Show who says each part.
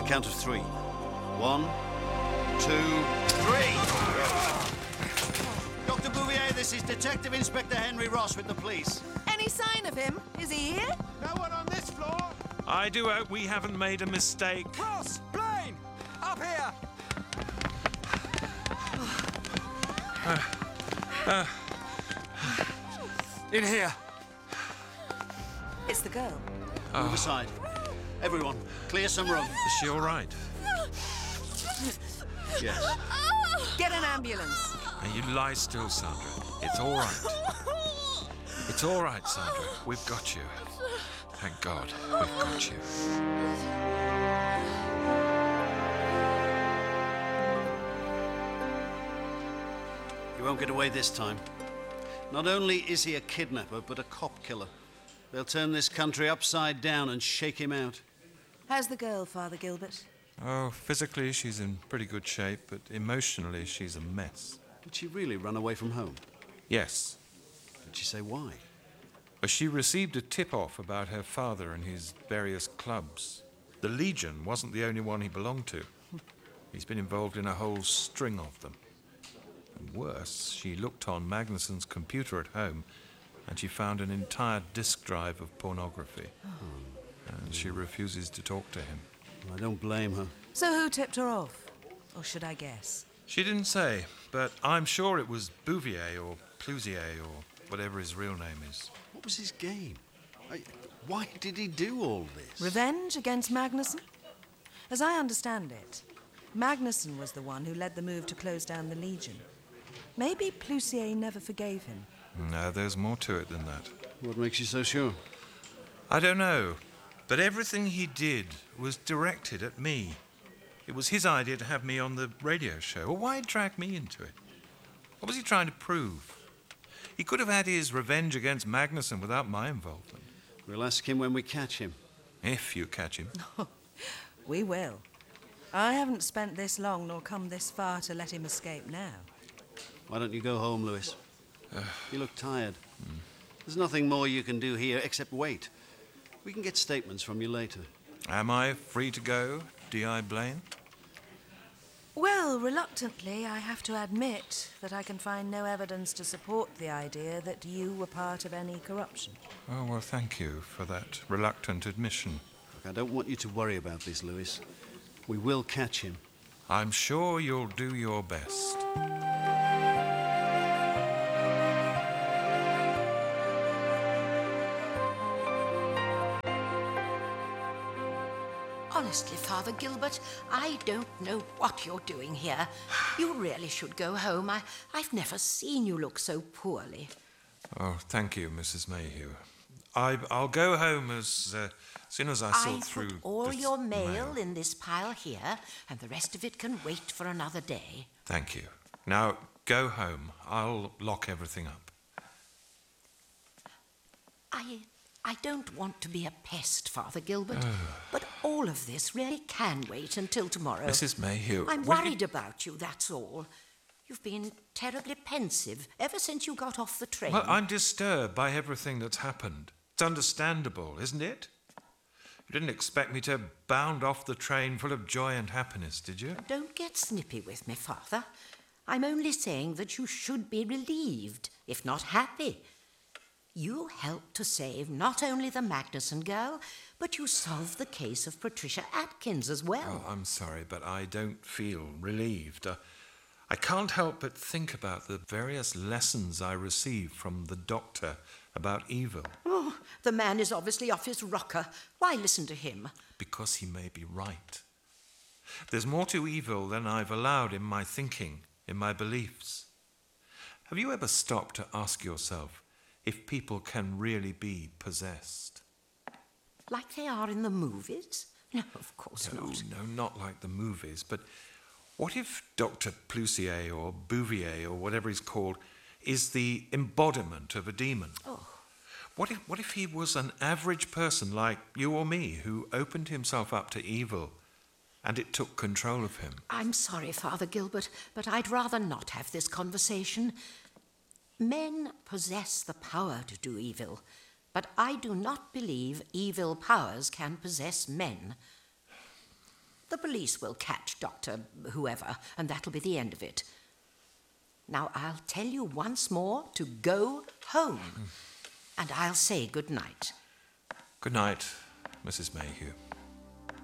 Speaker 1: the count of 3. 1, 2, 3. Dr. Bouvier, this is Detective Inspector Henry Ross with the police.
Speaker 2: Any sign of him? Is he here?
Speaker 3: No one on this floor.
Speaker 4: I do hope we haven't made a mistake.
Speaker 3: Ross! Blaine! Up here! In here.
Speaker 2: It's the girl.
Speaker 1: Move aside. Everyone, clear some room.
Speaker 4: Is she all right?
Speaker 1: Yes.
Speaker 2: Get an ambulance.
Speaker 4: Now you lie still, Sandra. It's all right. It's all right, Sandra. We've got you. Thank God, we've got you.
Speaker 1: He won't get away this time. Not only is he a kidnapper, but a cop killer. They'll turn this country upside down and shake him out.
Speaker 2: How's the girl, Father Gilbert?
Speaker 4: Oh, physically she's in pretty good shape, but emotionally she's a mess.
Speaker 1: Did she really run away from home?
Speaker 4: Yes.
Speaker 1: Did she say why?
Speaker 4: She received a tip-off about her father and his various clubs. The Legion wasn't the only one he belonged to. He's been involved in a whole string of them. And worse, she looked on Magnuson's computer at home and she found an entire disk drive of pornography. And she refuses to talk to him.
Speaker 1: I don't blame her.
Speaker 2: So who tipped her off? Or should I guess?
Speaker 4: She didn't say, but I'm sure it was Bouvier or Plusier or whatever his real name is.
Speaker 1: What was his game? Why did he do all this?
Speaker 2: Revenge against Magnuson? As I understand it, Magnuson was the one who led the move to close down the Legion. Maybe Plusier never forgave him.
Speaker 4: No, there's more to it than that.
Speaker 1: What makes you so sure?
Speaker 4: I don't know, but everything he did was directed at me. It was his idea to have me on the radio show. Well, why drag me into it? What was he trying to prove? He could have had his revenge against Magnuson without my involvement.
Speaker 1: We'll ask him when we catch him.
Speaker 4: If you catch him.
Speaker 2: We will. I haven't spent this long nor come this far to let him escape now.
Speaker 1: Why don't you go home, Lewis? You look tired. There's nothing more you can do here except wait. We can get statements from you later.
Speaker 4: Am I free to go, D.I. Blaine?
Speaker 2: Well, reluctantly, I have to admit that I can find no evidence to support the idea that you were part of any corruption.
Speaker 4: Oh, well, thank you for that reluctant admission.
Speaker 1: Look, I don't want you to worry about this, Lewis. We will catch him.
Speaker 4: I'm sure you'll do your best.
Speaker 5: Honestly, Father Gilbert, I don't know what you're doing here. You really should go home. I've never seen you look so poorly.
Speaker 4: Oh, thank you, Mrs. Mayhew. I'll go home as soon as I sort through
Speaker 5: put all
Speaker 4: this
Speaker 5: your mail in this pile here, and the rest of it can wait for another day.
Speaker 4: Thank you. Now, go home. I'll lock everything up.
Speaker 5: I don't want to be a pest, Father Gilbert, but all of this really can wait until tomorrow.
Speaker 4: Mrs. Mayhew...
Speaker 5: I'm worried about you, that's all. You've been terribly pensive ever since you got off the train.
Speaker 4: Well, I'm disturbed by everything that's happened. It's understandable, isn't it? You didn't expect me to bound off the train full of joy and happiness, did you?
Speaker 5: Don't get snippy with me, Father. I'm only saying that you should be relieved, if not happy. You helped to save not only the Magnuson girl, but you solved the case of Patricia Atkins as well.
Speaker 4: Oh, I'm sorry, but I don't feel relieved. I can't help but think about the various lessons I received from the doctor about evil.
Speaker 5: Oh, the man is obviously off his rocker. Why listen to him?
Speaker 4: Because he may be right. There's more to evil than I've allowed in my thinking, in my beliefs. Have you ever stopped to ask yourself if people can really be possessed?
Speaker 5: Like they are in the movies? No, of course not.
Speaker 4: No, not like the movies, but what if Dr. Plusier or Bouvier or whatever he's called is the embodiment of a demon?
Speaker 5: Oh.
Speaker 4: What if he was an average person like you or me who opened himself up to evil and it took control of him?
Speaker 5: I'm sorry, Father Gilbert, but I'd rather not have this conversation. Men possess the power to do evil, but I do not believe evil powers can possess men. The police will catch Dr. whoever, and that'll be the end of it. Now, I'll tell you once more to go home, and I'll say good night.
Speaker 4: Good night, Mrs. Mayhew.